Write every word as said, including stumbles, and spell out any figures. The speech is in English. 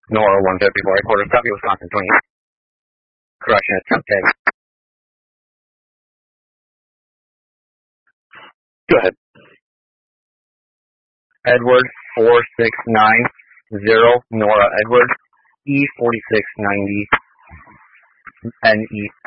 Nora one fifty-four, headquarters, copy, Wisconsin twenty. Correction, it's ten. Go ahead. Edward four six nine zero, Nora Edward, E forty-six ninety, N E